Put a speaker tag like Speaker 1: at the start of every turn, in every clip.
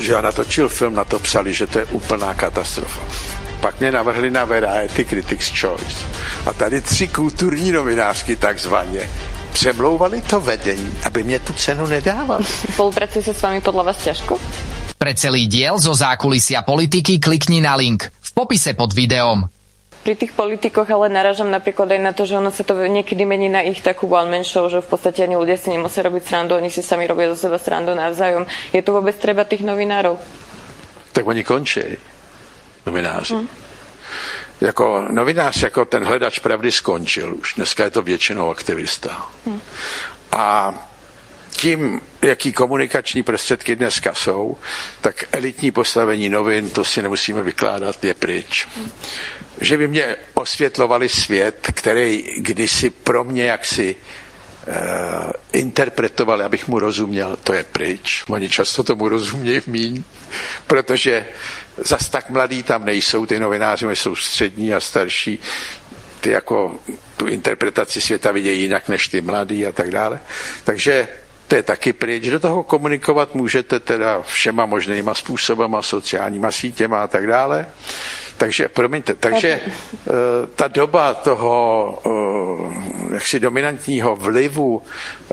Speaker 1: Že já natočil film, na to psali, že to je úplná katastrofa. Pak mě navrhli na Variety Critics' Choice. A tady 3 kulturní novinářky takzvaně přemlouvali to vedení, aby mě tu cenu nedávali.
Speaker 2: Spolupracuje se s vámi podľa vás ťažko?
Speaker 3: Pre celý diel zo zákulisia politiky klikni na link v popise pod videom.
Speaker 2: Pri tých politikoch ale narážam napríklad aj na to, že ono sa to niekedy mení na ich takú one-man show, že v podstate ani ľudia si nemusia robiť srandu, oni si sami robia zo seba srandu navzájom. Je tu vôbec treba tých novinárov?
Speaker 1: Tak oni končí, novináři. Jako novinář, jako ten hledač pravdy skončil už. Dneska je to většinou aktivista. A tím, jaký komunikační prostředky dneska jsou, tak elitní postavení novin, to si nemusíme vykládat, je pryč. Že by mě osvětlovali svět, který kdysi pro mě jaksi interpretovali, abych mu rozuměl, to je pryč. Oni často tomu rozumějí míň, protože zas tak mladí tam nejsou, ty novináři jsou střední a starší, ty jako tu interpretaci světa vidějí jinak než ty mladí a tak dále. Takže to je taky pryč. Do toho komunikovat můžete teda všema možnýma způsobama, sociálníma sítěma a tak dále. Takže, promiňte, ta doba toho jaksi dominantního vlivu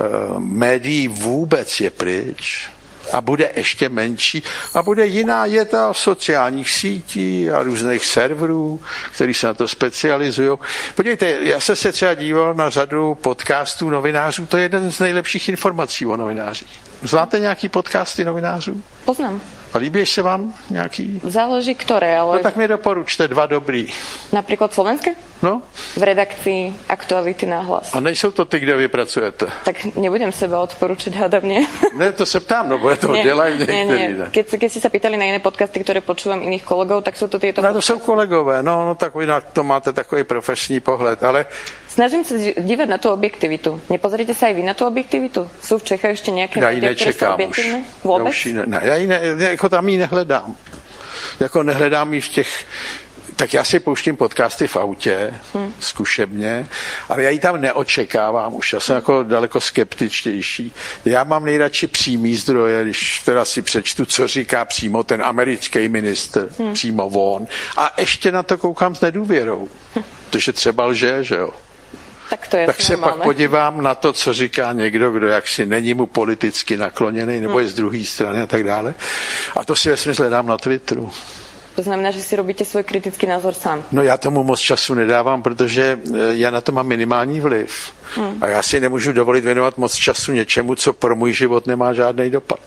Speaker 1: médií vůbec je pryč a bude ještě menší a bude jiná jeta sociálních sítí a různých serverů, který se na to specializují. Podívejte, já jsem se třeba díval na řadu podcastů novinářů, to je jeden z nejlepších informací o novinářích. Znáte nějaký podcasty novinářů?
Speaker 2: Poznám.
Speaker 1: A líbí se vám nějaký?
Speaker 2: Záleží ktoré, ale...
Speaker 1: No tak mi doporučte 2 dobrý.
Speaker 2: Napríklad slovenské?
Speaker 1: No.
Speaker 2: V redakcii Aktuality Náhlas.
Speaker 1: A nejsou to ty, kde vy pracujete?
Speaker 2: Tak nebudem seba odporučiť, hádam, nie?
Speaker 1: Ne, to se ptám, no bo je to dělají některý.
Speaker 2: Nie. Keď ste sa pýtali na iné podcasty, ktoré počúvam iných kolegov, tak sú to tieto...
Speaker 1: No to jsou kolegové, no tak vy na to máte takový profesní pohled, ale...
Speaker 2: Snažím sa dívať na tú objektivitu. Nepozrite sa aj vy na tú objektivitu? Sú v Čechách ešte nejaké médiá, ktoré sú objektívne? Vôbec?
Speaker 1: Já ji jako tam ji nehledám. Jako nehledám ji v těch... Tak já si pouštím podcasty v autě, zkušebně, ale já ji tam neočekávám už. Já jsem jako daleko skeptičtější. Já mám nejradši přímý zdroje, když teda si přečtu, co říká přímo ten americký ministr, přímo on. A ještě na to koukám s nedůvěrou, protože třeba lže, že jo. Tak se pak podívám na to, co říká někdo, kdo jaksi není mu politicky nakloněný, nebo je z druhé strany a tak dále. A to si vesměs hledám na Twitteru.
Speaker 2: To znamená, že si robíte svůj kritický názor sám.
Speaker 1: No já tomu moc času nedávám, protože já na to mám minimální vliv. A já si nemůžu dovolit věnovat moc času něčemu, co pro můj život nemá žádný dopad.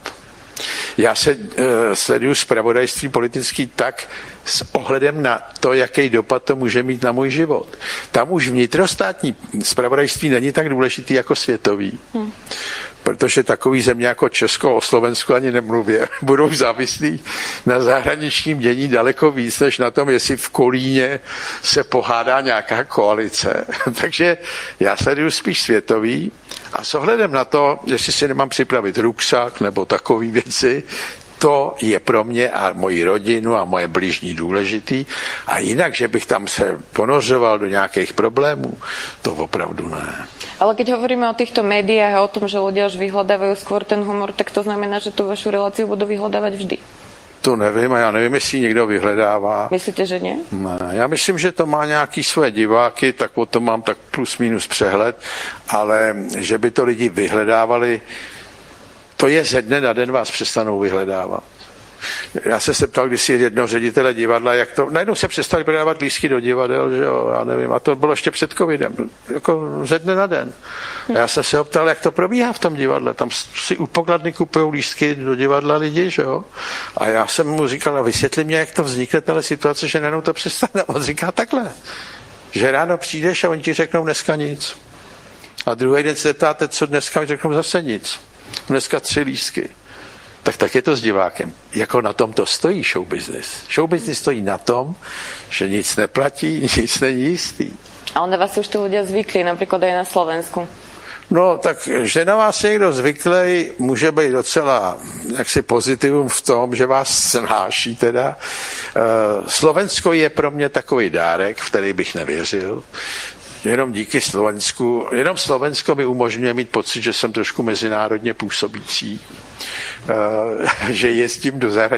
Speaker 1: Já se sleduju zpravodajství politický tak s ohledem na to, jaký dopad to může mít na můj život. Tam už vnitrostátní zpravodajství není tak důležitý jako světový. Protože takový země jako Česko o Slovensku ani nemluví. Budou závislí na zahraničním dění daleko víc, než na tom, jestli v Kolíně se pohádá nějaká koalice. Takže já sleduju spíš světový a s ohledem na to, jestli si nemám připravit ruksak nebo takové věci, to je pro mě a moji rodinu a moje bližní důležitý. A jinak, že bych tam se ponořoval do nějakých problémů, to opravdu ne.
Speaker 2: Ale keď hovoríme o týchto médiách a o tom, že ľudia už vyhľadávajú skôr ten humor, tak to znamená, že tú vašu reláciu budú vyhľadávať vždy.
Speaker 1: To nevím a já nevím, jestli někdo vyhledává.
Speaker 2: Myslíte, že nie?
Speaker 1: Ne, já myslím, že to má nějaký svoje diváky, tak o tom mám tak plus minus přehled, ale že by to lidi vyhledávali, to je ze dne na den vás přestanou vyhledávat. Já se ptal kdysi jednoho ředitele divadla, jak to, najednou se přestali prodávat lístky do divadel, že jo, já nevím, a to bylo ještě před covidem, jako ze dne na den. A já jsem se ho ptal, jak to probíhá v tom divadle, tam si u pokladny kupují lístky do divadla lidi, že jo. A já jsem mu říkal, a vysvětli mě, jak to vznikne tahle situace, že najednou to přestane. On říká takhle, že ráno přijdeš a oni ti řeknou dneska nic. A druhý den se zeptáte, co dneska, oni řeknou zase nic. Dneska 3 lístky. Tak je to s divákem. Jako na tom to stojí showbusiness. Showbusiness stojí na tom, že nic neplatí, nic není jistý.
Speaker 2: A na vás už tí ľudia zvykli, napríklad aj na Slovensku.
Speaker 1: No tak, že na vás někdo zvyklý, může být docela jaksi pozitivum v tom, že vás snáší teda. Slovensko je pro mě takový dárek, v který bych nevěřil. Jenom díky Slovensku, jenom Slovensko mi umožňuje mít pocit, že jsem trošku mezinárodně působící, že jezdím do zahraničí.